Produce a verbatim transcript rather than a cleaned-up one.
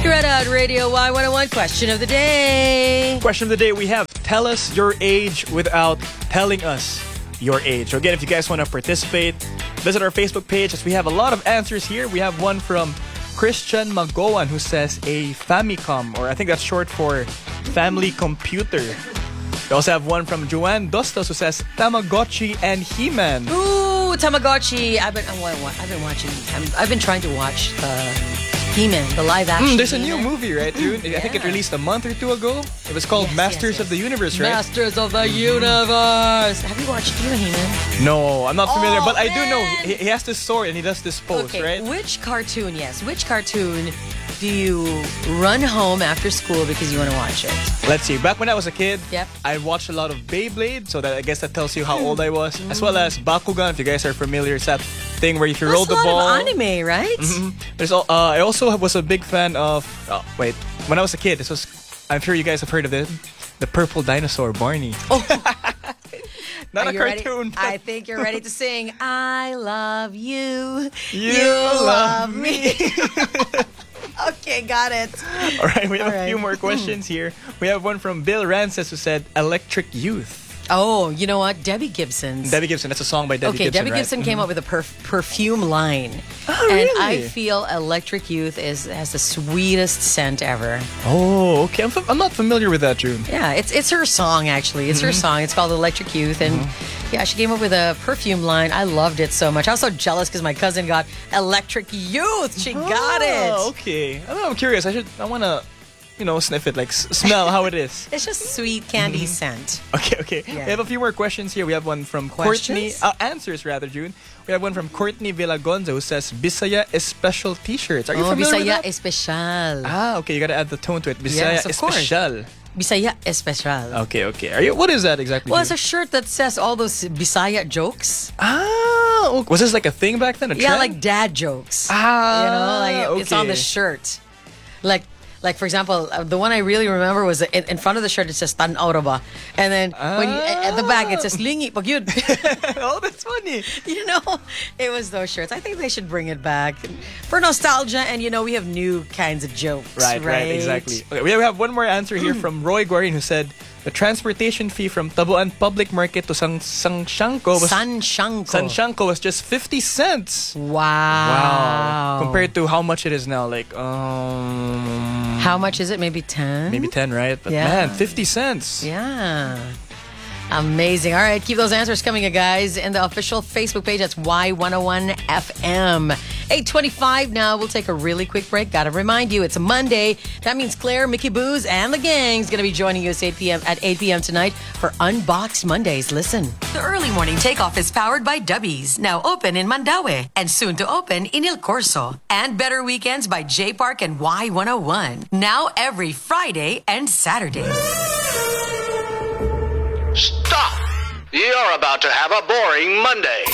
Greta at Radio Y one oh one. Question of the day. Question of the day we have, tell us your age without telling us your age. So again, if you guys want to participate, visit our Facebook page as we have a lot of answers here. We have one from Christian Magoan who says a Famicom, or I think that's short for family computer. We also have one from Joanne Dostos who says Tamagotchi and He-Man. Ooh, Tamagotchi. I've been, oh, I've been watching. I'm, I've been trying to watch the He-Man, the live action. Mm, there's a He-Man. new movie, right, dude? Yeah. I think it released a month or two ago. It was called Yes, Masters yes, yes. of the Universe, right? Masters of the Universe. Have you watched do you know He-Man? No, I'm not familiar, Oh, but I do man. know he, he has this sword and he does this pose, Okay, right? which cartoon, yes, which cartoon do you run home after school because you want to watch it? Let's see. Back when I was a kid, Yep. I watched a lot of Beyblade, so that I guess that tells you how old I was, as well as Bakugan. If you guys are familiar, it's that thing where if you roll That's the a lot ball. of anime, right? Mhm. There's al- uh, I also was a big fan of. Oh, wait, when I was a kid, this was. I'm sure you guys have heard of it. The purple dinosaur, Barney. Oh. Not Are a you ready? cartoon. but I think you're ready to sing I love you. You love me. Okay, got it. All right, we have All a few right. more questions here. We have one from Bill Rances who said Electric Youth. Oh, you know what? Debbie Gibson's. Debbie Gibson, that's a song by Debbie okay, Gibson, Debbie right? Gibson came up with a perf- perfume line. Oh, And really? I feel Electric Youth is has the sweetest scent ever. Oh, okay. I'm, f- I'm not familiar with that tune. Yeah, it's it's her song actually. It's her song. It's called Electric Youth, and yeah, she came up with a perfume line. I loved it so much. I was so jealous because my cousin got Electric Youth. She got Oh, it. okay. I don't know, I'm curious. I should. I want to, you know, sniff it, like s- smell how it is. It's just sweet candy scent. Okay, okay. Yeah. We have a few more questions here. We have one from Courtney. Questions? Uh, answers, rather, June. We have one from Courtney Villagonza who says Bisaya is special t-shirts. Are you Oh, familiar with Bisaya that? Especial. Ah, okay. You got to add the tone to it. Bisaya Yes, of course. Especial. Bisaya Especial. Okay, okay. Are you? What is that exactly? Well, June? it's a shirt that says all those Bisaya jokes. Ah, okay. Was this like a thing back then? A Yeah, trend? like dad jokes. Ah, You know, like it's on the okay. shirt. Like, like for example, uh, the one I really remember was in, in front of the shirt it says Tan Auraba, and then when you, at the back it says Lingi Pag yun. Oh, that's funny. You know, it was those shirts. I think they should bring it back for nostalgia, and you know, we have new kinds of jokes. Right, right, exactly. Okay, we have one more answer here from Roy Guarin who said the transportation fee from Tabuan Public Market to Sang Sangshanko was Sanshanko. Sanshanko was just fifty cents. Wow. Wow. Compared to how much it is now, like um How much is it? Maybe ten? maybe ten, right? But Yeah. man, fifty cents. Yeah. Amazing. All right, keep those answers coming, you guys, in the official Facebook page. That's Y one oh one F M. eight twenty-five now. We'll take a really quick break. Gotta remind you, it's a Monday. That means Claire, Mickey Booz, and the gang's gonna be joining you at eight p.m. at eight p.m. tonight for Unboxed Mondays. Listen. The early morning takeoff is powered by Dubbies, now open in Mandaue and soon to open in El Corso. And Better Weekends by J Park and Y one oh one, now every Friday and Saturday. Stop! You're about to have a boring Monday.